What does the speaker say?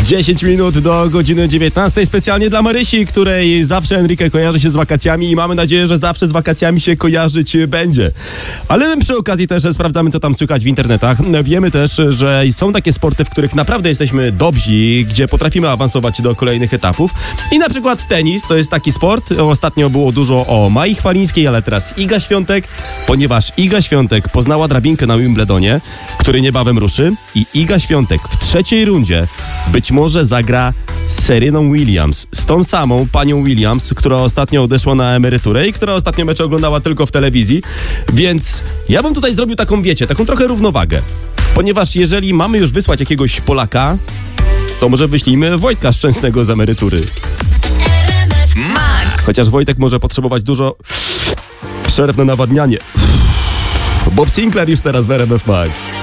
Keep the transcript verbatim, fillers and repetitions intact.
dziesięć minut do godziny dziewiętnastej. Specjalnie dla Marysi, której zawsze Enrique kojarzy się z wakacjami i mamy nadzieję, że zawsze z wakacjami się kojarzyć będzie. Ale my przy okazji też sprawdzamy, co tam słychać w internetach. Wiemy też, że są takie sporty, w których naprawdę jesteśmy dobrzy, gdzie potrafimy awansować do kolejnych etapów. I na przykład tenis to jest taki sport. Ostatnio było dużo o Mai Chwalińskiej, ale teraz Iga Świątek, ponieważ Iga Świątek poznała drabinkę na Wimbledonie, który niebawem ruszy, i Iga Świątek w trzeciej rundzie być może zagra z Sereną Williams, z tą samą panią Williams, która ostatnio odeszła na emeryturę i która ostatnio mecze oglądała tylko w telewizji. Więc ja bym tutaj zrobił taką, wiecie, taką trochę równowagę. Ponieważ jeżeli mamy już wysłać jakiegoś Polaka, to może wyślijmy Wojtka Szczęsnego z emerytury. Chociaż Wojtek może potrzebować dużo przerw na nawadnianie. Bob Sinclair już teraz w R M F Max.